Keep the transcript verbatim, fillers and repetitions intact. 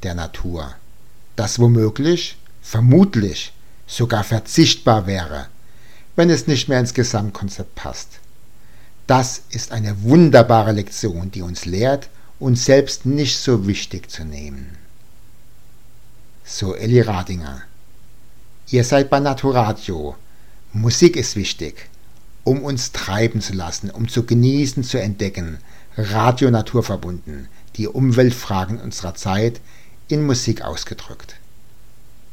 der Natur, das womöglich, vermutlich sogar verzichtbar wäre, wenn es nicht mehr ins Gesamtkonzept passt. Das ist eine wunderbare Lektion, die uns lehrt, uns selbst nicht so wichtig zu nehmen. So Elli Radinger. Ihr seid bei Naturadio. Musik ist wichtig, um uns treiben zu lassen, um zu genießen, zu entdecken. Radio naturverbunden, die Umweltfragen unserer Zeit in Musik ausgedrückt.